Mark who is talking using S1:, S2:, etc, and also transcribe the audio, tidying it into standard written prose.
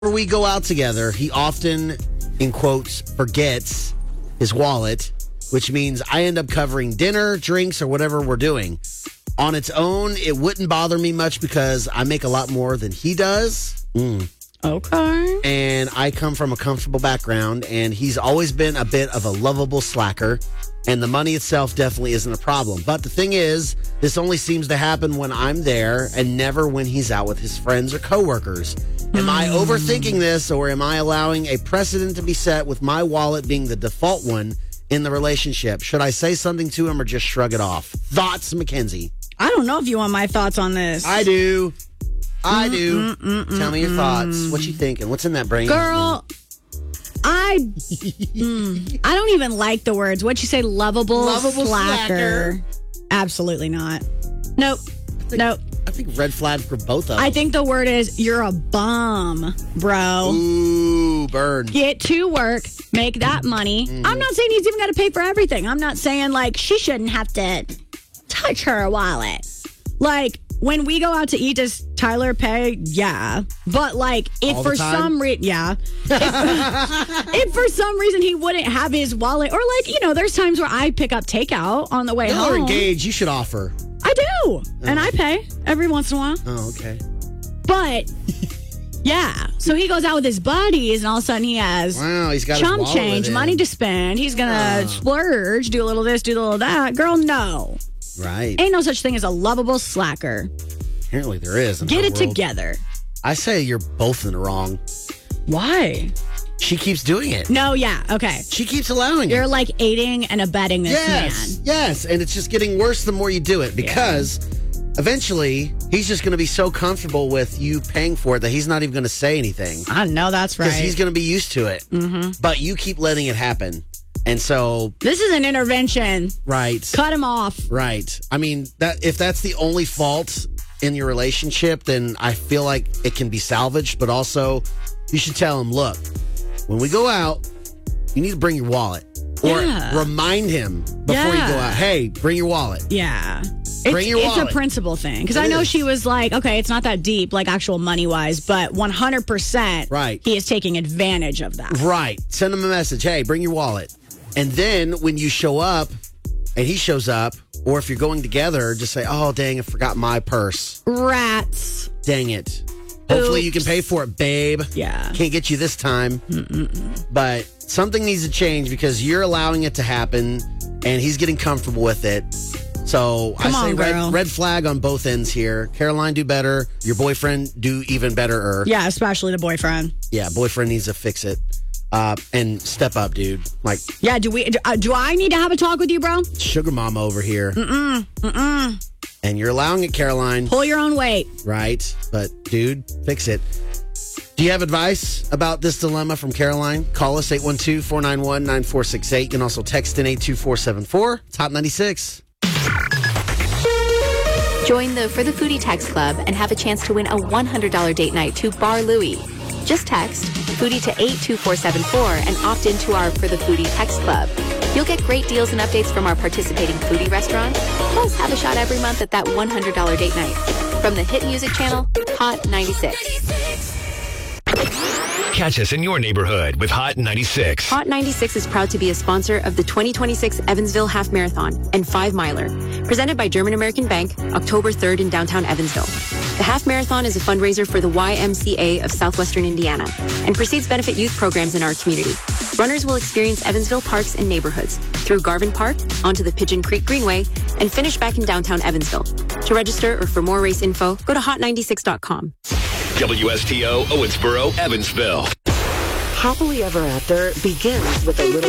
S1: Whenever we go out together, he often, in quotes, forgets his wallet, which means I end up covering dinner, drinks, or whatever we're doing. On its own, it wouldn't bother me much because I make a lot more than he does.
S2: Okay.
S1: And I come from a comfortable background, and he's always been a bit of a lovable slacker. And the money itself definitely isn't a problem. But the thing is, this only seems to happen when I'm there and never when he's out with his friends or coworkers. Am I overthinking this, or am I allowing a precedent to be set with my wallet being the default one in the relationship? Should I say something to him or just shrug it off? Thoughts, Mackenzie?
S2: I don't know if you want my thoughts on this.
S1: I do. Tell me your thoughts. What you thinking? What's in that brain?
S2: Girl, I don't even like the words. What'd you say? Lovable slacker. Absolutely not. Nope.
S1: I think red flag for both of them.
S2: I think the word is you're a bum, bro.
S1: Ooh, burn.
S2: Get to work, make that money. I'm not saying he's even got to pay for everything. I'm not saying like she shouldn't have to touch her wallet. Like when we go out to eat, does Tyler pay? Yeah. But like if for some reason, if for some reason he wouldn't have his wallet, or like, there's times where I pick up takeout on the way home.
S1: Y'all are engaged. You should offer.
S2: I do. And I pay every once in a while.
S1: Oh, okay.
S2: But yeah. So he goes out with his buddies and all of a sudden he has
S1: he's got
S2: chump
S1: his wallet
S2: change,
S1: with him.
S2: money to spend. He's going to splurge, do a little this, do a little that. Girl, no.
S1: Right.
S2: Ain't no such thing as a lovable slacker.
S1: Apparently there is.
S2: Get it together.
S1: I say you're both in the wrong.
S2: Why?
S1: She keeps doing it.
S2: No, yeah, okay.
S1: She keeps allowing it.
S2: You're like aiding and abetting this man.
S1: Yes, and it's just getting worse the more you do it because eventually he's just going to be so comfortable with you paying for it that he's not even going to say anything.
S2: I know that's right.
S1: Because he's going to be used to it. Mm-hmm. But you keep letting it happen. And so...
S2: This is an intervention.
S1: Right.
S2: Cut him off.
S1: Right. I mean, if that's the only fault in your relationship, then I feel like it can be salvaged. But also, you should tell him, look, when we go out, you need to bring your wallet. Or remind him before you go out, hey, bring your wallet.
S2: Yeah.
S1: Bring your wallet.
S2: It's a principle thing. Because I know she was like, okay, it's not that deep, like actual money-wise, but 100% he is taking advantage of that.
S1: Right. Send him a message, hey, bring your wallet. And then when you show up and he shows up, or if you're going together, just say, oh, dang, I forgot my purse.
S2: Rats.
S1: Dang it. Hopefully you can pay for it, babe.
S2: Yeah.
S1: Can't get you this time. But something needs to change because you're allowing it to happen and he's getting comfortable with it. So I say red flag on both ends here. Caroline, do better. Your boyfriend, do even better.
S2: Yeah, especially the boyfriend.
S1: Yeah, boyfriend needs to fix it. And step up, dude. Like,
S2: yeah, do I need to have a talk with you, bro?
S1: Sugar mama over here. And you're allowing it, Caroline.
S2: Pull your own weight.
S1: Right. But, dude, fix it. Do you have advice about this dilemma from Caroline? Call us 812-491-9468. You can also text in 82474. It's Hot 96.
S3: Join the For the Foodie text club and have a chance to win a $100 date night to Bar Louie. Just text Foodie to 82474 and opt into our For the Foodie text club. You'll get great deals and updates from our participating foodie restaurants, plus have a shot every month at that $100 date night. From the hit music channel, Hot 96.
S4: Catch us in your neighborhood with Hot 96.
S3: Hot 96 is proud to be a sponsor of the 2026 Evansville Half Marathon and 5 Miler, presented by German American Bank, October 3rd in downtown Evansville. The Half Marathon is a fundraiser for the YMCA of Southwestern Indiana and precedes benefit youth programs in our community. Runners will experience Evansville parks and neighborhoods through Garvin Park, onto the Pigeon Creek Greenway, and finish back in downtown Evansville. To register or for more race info, go to hot96.com.
S4: WSTO, Owensboro, Evansville.
S5: Happily Ever After begins with a little